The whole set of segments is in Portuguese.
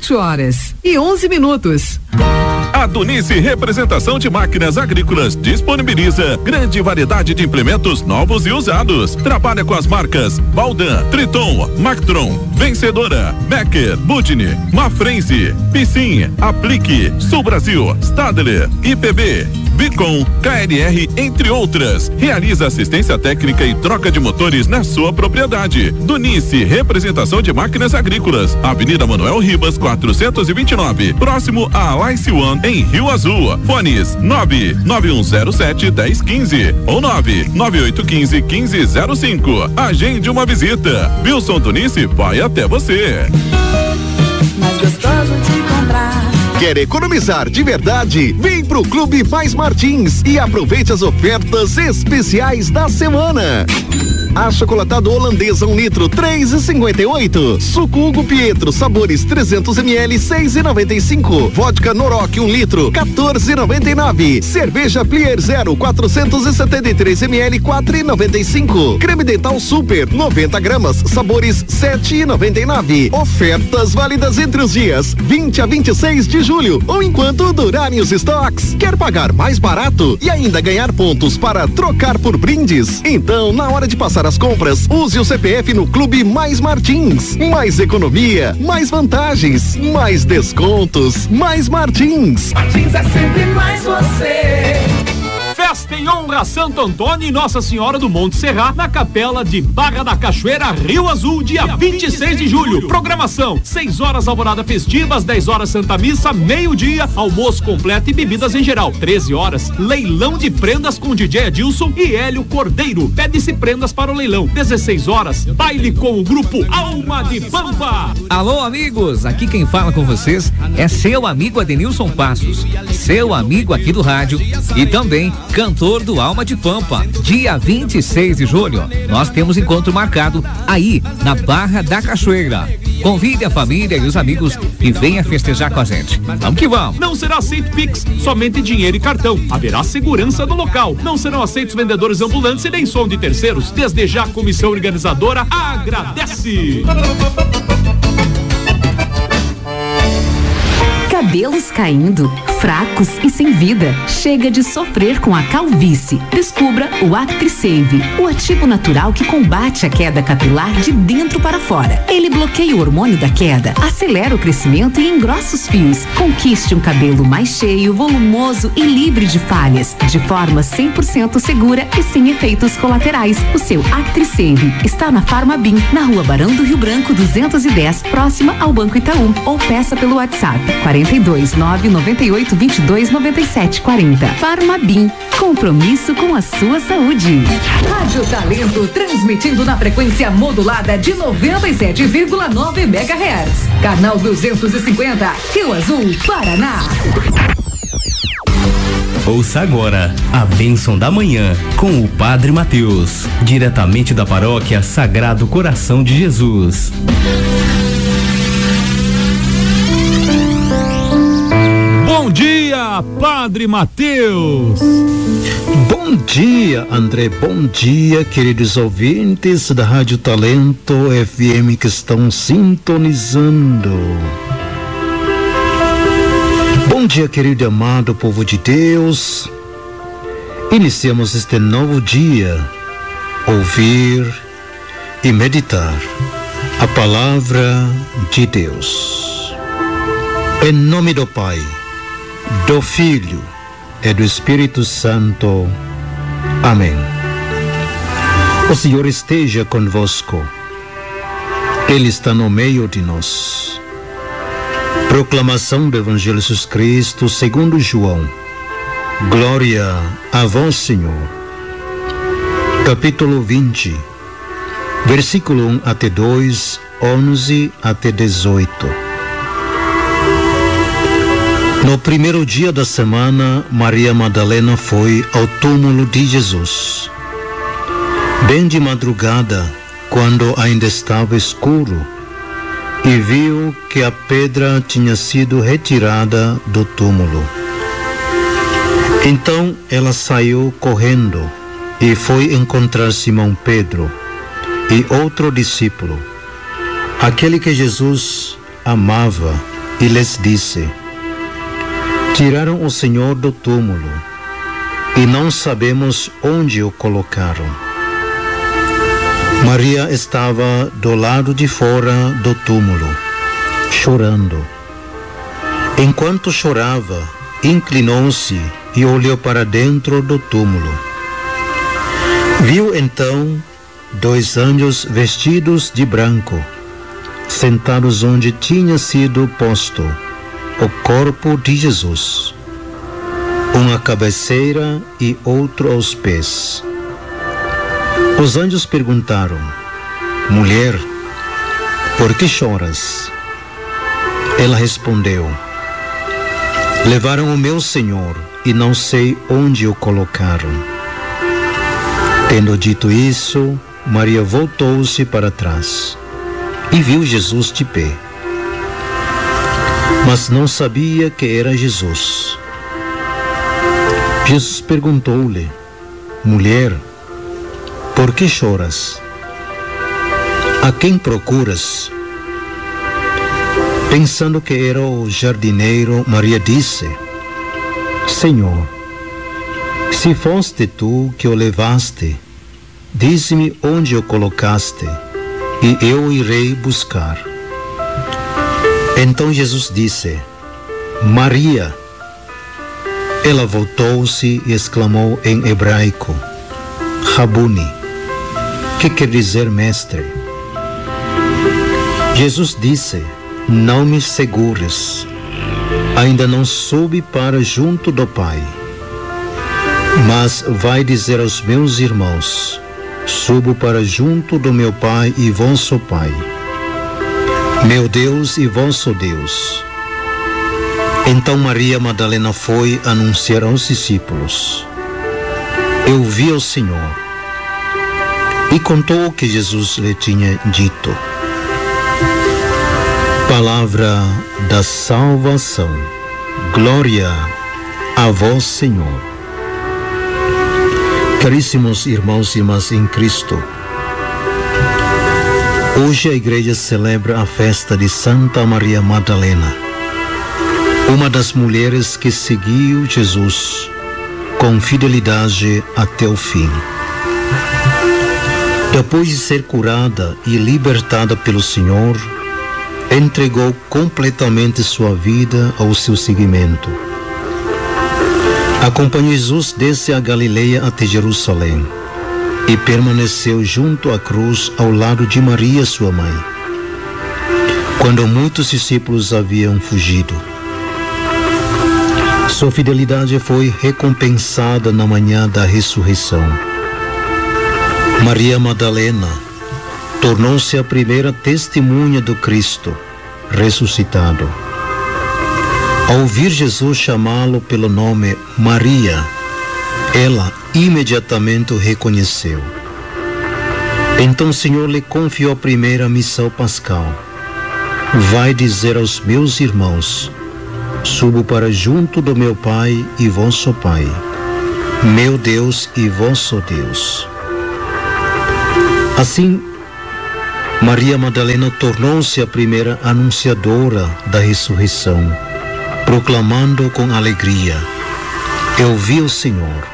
7h11. A Dunice Representação de Máquinas Agrícolas disponibiliza grande variedade de implementos novos e usados. Trabalha com as marcas Baldan, Triton, Mactron, Vencedora, Becker, Budni, Mafrense, Piscin, Aplique, Sul Brasil, Stadler, IPB, Bicom, KLR, entre outras. Realiza assistência técnica e troca de motores na sua propriedade. Dunice Representação de Máquinas Agrícolas, Avenida Manuel Ribas, 429, próximo a Lice One, em Rio Azul. Fones 99107-1015 ou 99815-1505. Agende uma visita. Wilson Dunice vai até você. Mais gostoso de comprar. Quer economizar de verdade? Vem pro Clube Mais Martins e aproveite as ofertas especiais da semana. Achocolatado holandesa 1 litro, 3,58. Suco Hugo Pietro, sabores 300 ml, 6,95. Vodka Noroc 1 litro, 14,99. Cerveja Plier 0, 473 ml, 4,95. Creme dental Super, 90 gramas, sabores 7,99. Ofertas válidas entre os dias 20 a 26 de julho ou enquanto durarem os estoques. Quer pagar mais barato e ainda ganhar pontos para trocar por brindes? Então, na hora de passar as compras, use o CPF no Clube Mais Martins. Mais economia, mais vantagens, mais descontos. Mais Martins. Martins é sempre mais você. Festa em honra a Santo Antônio e Nossa Senhora do Monte Serra, na Capela de Barra da Cachoeira, Rio Azul, dia 26 de julho. Programação: 6 horas alvorada festiva, às 10 horas Santa Missa, meio-dia, almoço completo e bebidas em geral. 13 horas, leilão de prendas com DJ Adilson e Hélio Cordeiro. Pede-se prendas para o leilão. 16 horas, baile com o grupo Alma de Pampa. Alô, amigos, aqui quem fala com vocês é seu amigo Adenilson Passos, seu amigo aqui do rádio e também cantor do Alma de Pampa. Dia 26 de julho, nós temos encontro marcado aí na Barra da Cachoeira. Convide a família e os amigos e venha festejar com a gente. Vamos que vamos. Não será aceito Pix, somente dinheiro e cartão. Haverá segurança no local. Não serão aceitos vendedores ambulantes e nem som de terceiros. Desde já a comissão organizadora agradece. Cabelos caindo, fracos e sem vida. Chega de sofrer com a calvície. Descubra o ActriSave, o ativo natural que combate a queda capilar de dentro para fora. Ele bloqueia o hormônio da queda, acelera o crescimento e engrossa os fios. Conquiste um cabelo mais cheio, volumoso e livre de falhas, de forma 100% segura e sem efeitos colaterais. O seu ActriSave está na Farmabim, na Rua Barão do Rio Branco 210, próxima ao Banco Itaú, ou peça pelo WhatsApp 42 998 22 97 40. Farmabim, compromisso com a sua saúde. Rádio Talento, transmitindo na frequência modulada de 97,9 MHz. Canal 250, Rio Azul, Paraná. Ouça agora a bênção da manhã com o Padre Mateus, diretamente da paróquia Sagrado Coração de Jesus. Bom dia, Padre Mateus. Bom dia, André. Bom dia, queridos ouvintes da Rádio Talento FM que estão sintonizando. Bom dia, querido e amado povo de Deus. Iniciamos este novo dia, ouvir e meditar a palavra de Deus. Em nome do Pai, do Filho e do Espírito Santo. Amém. O Senhor esteja convosco. Ele está no meio de nós. Proclamação do Evangelho de Jesus Cristo segundo João. Glória a vós, Senhor. Capítulo 20, versículo 1 até 2, 11 até 18. No primeiro dia da semana, Maria Madalena foi ao túmulo de Jesus. Bem de madrugada, quando ainda estava escuro, e viu que a pedra tinha sido retirada do túmulo. Então ela saiu correndo e foi encontrar Simão Pedro e outro discípulo, aquele que Jesus amava, e lhes disse: tiraram o Senhor do túmulo e não sabemos onde o colocaram. Maria estava do lado de fora do túmulo, chorando. Enquanto chorava, inclinou-se e olhou para dentro do túmulo. Viu então 2 anjos vestidos de branco, sentados onde tinha sido posto o corpo de Jesus, um à cabeceira e outro aos pés. Os anjos perguntaram: mulher, por que choras? Ela respondeu: levaram o meu Senhor e não sei onde o colocaram. Tendo dito isso, Maria voltou-se para trás e viu Jesus de pé, mas não sabia que era Jesus. Jesus perguntou-lhe: mulher, por que choras? A quem procuras? Pensando que era o jardineiro, Maria disse: Senhor, se foste tu que o levaste, dize-me onde o colocaste, e eu irei buscar. Então Jesus disse: Maria. Ela voltou-se e exclamou em hebraico: Rabuni, que quer dizer mestre. Jesus disse: não me segures, ainda não subi para junto do Pai, mas vai dizer aos meus irmãos: subo para junto do meu Pai e vosso Pai, meu Deus e vosso Deus. Então Maria Madalena foi anunciar aos discípulos: eu vi o Senhor, e contou o que Jesus lhe tinha dito. Palavra da salvação. Glória a vós, Senhor. Caríssimos irmãos e irmãs em Cristo, hoje a igreja celebra a festa de Santa Maria Madalena, uma das mulheres que seguiu Jesus com fidelidade até o fim. Depois de ser curada e libertada pelo Senhor, entregou completamente sua vida ao seu seguimento. Acompanhou Jesus desde a Galileia até Jerusalém e permaneceu junto à cruz ao lado de Maria, sua mãe, quando muitos discípulos haviam fugido. Sua fidelidade foi recompensada na manhã da ressurreição. Maria Madalena tornou-se a primeira testemunha do Cristo ressuscitado. Ao ouvir Jesus chamá-lo pelo nome Maria, ela imediatamente o reconheceu. Então o Senhor lhe confiou a primeira missão pascal: vai dizer aos meus irmãos: subo para junto do meu Pai e vosso Pai, meu Deus e vosso Deus. Assim, Maria Madalena tornou-se a primeira anunciadora da ressurreição, proclamando com alegria: eu vi o Senhor.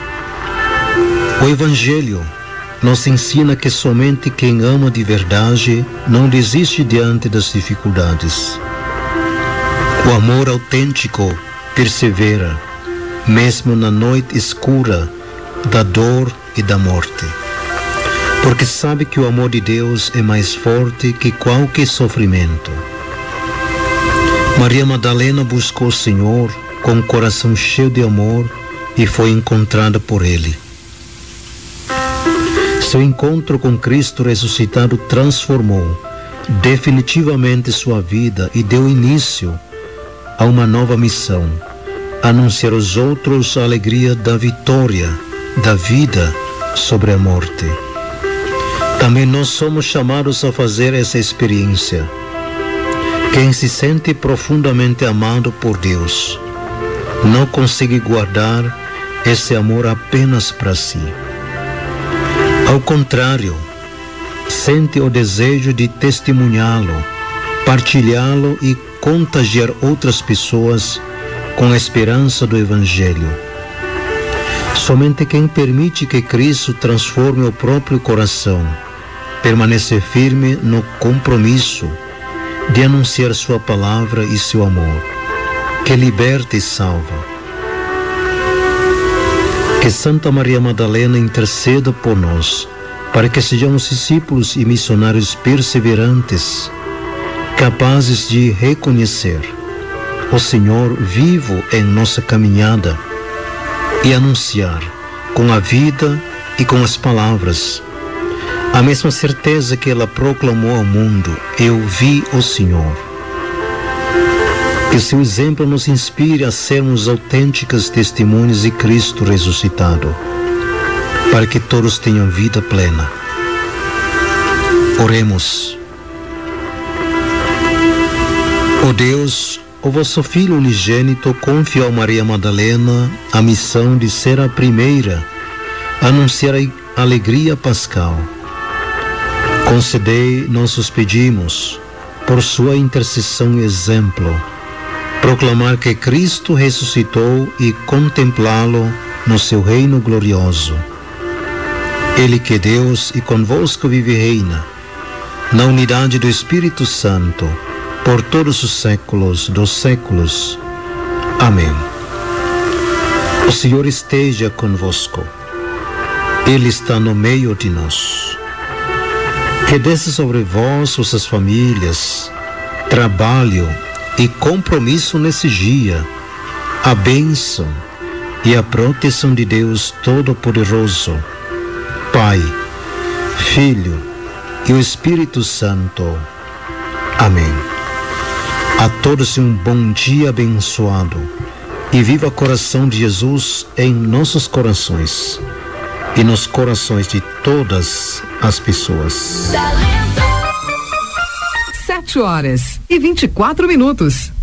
O Evangelho nos ensina que somente quem ama de verdade não desiste diante das dificuldades. O amor autêntico persevera, mesmo na noite escura da dor e da morte, porque sabe que o amor de Deus é mais forte que qualquer sofrimento. Maria Madalena buscou o Senhor com um coração cheio de amor e foi encontrada por Ele. Seu encontro com Cristo ressuscitado transformou definitivamente sua vida e deu início a uma nova missão: anunciar aos outros a alegria da vitória da vida sobre a morte. Também nós somos chamados a fazer essa experiência. Quem se sente profundamente amado por Deus não consegue guardar esse amor apenas para si. Ao contrário, sente o desejo de testemunhá-lo, partilhá-lo e contagiar outras pessoas com a esperança do Evangelho. Somente quem permite que Cristo transforme o próprio coração permanece firme no compromisso de anunciar sua palavra e seu amor, que liberta e salva. Que Santa Maria Madalena interceda por nós, para que sejamos discípulos e missionários perseverantes, capazes de reconhecer o Senhor vivo em nossa caminhada e anunciar com a vida e com as palavras a mesma certeza que ela proclamou ao mundo: eu vi o Senhor. Que seu exemplo nos inspire a sermos autênticas testemunhas de Cristo ressuscitado, para que todos tenham vida plena. Oremos. Ó Deus, o vosso Filho unigênito confiou a Maria Madalena a missão de ser a primeira a anunciar a alegria pascal. Concedei, nós os pedimos, por sua intercessão e exemplo, proclamar que Cristo ressuscitou e contemplá-lo no seu reino glorioso. Ele que é Deus e convosco vive e reina, na unidade do Espírito Santo, por todos os séculos dos séculos. Amém. O Senhor esteja convosco. Ele está no meio de nós. Que desça sobre vós, vossas famílias, trabalho e compromisso nesse dia, a bênção e a proteção de Deus Todo-Poderoso, Pai, Filho e o Espírito Santo. Amém. A todos um bom dia abençoado e viva o coração de Jesus em nossos corações e nos corações de todas as pessoas. 7 horas e 24 minutos.